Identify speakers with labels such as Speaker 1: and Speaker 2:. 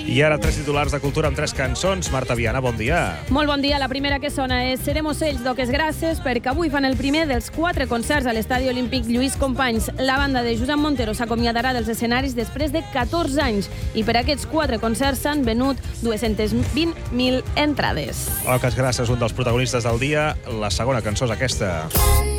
Speaker 1: I ara 3 titulars de cultura amb 3 cançons. Marta Viana, bon dia.
Speaker 2: Molt bon dia. La primera que sona és Serem ocells d'Oques Grasses, perquè avui fan el primer dels 4 concerts a l'Estadi Olímpic Lluís Companys. La banda de Josep Montero s'acomiadarà dels escenaris després de 14 anys i per aquests 4 concerts s'han venut 220.000 entrades.
Speaker 1: Oques Grasses, un dels protagonistes del dia. La segona cançó és aquesta.